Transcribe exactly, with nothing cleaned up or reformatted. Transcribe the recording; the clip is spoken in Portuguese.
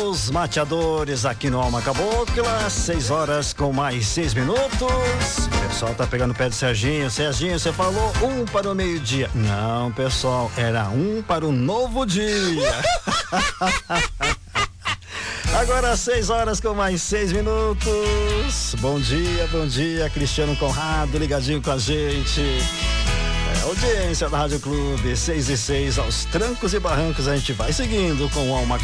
meus mateadores aqui no Alma Cabocla, seis horas com mais seis minutos. O pessoal tá pegando o pé do Serginho. Serginho, você falou um para o meio-dia. Não, pessoal, era um para o novo dia. Agora seis horas com mais seis minutos. Bom dia, bom dia, Cristiano Conrado, ligadinho com a gente. É, audiência da Rádio Clube, seis e seis, aos trancos e barrancos, a gente vai seguindo com o Alma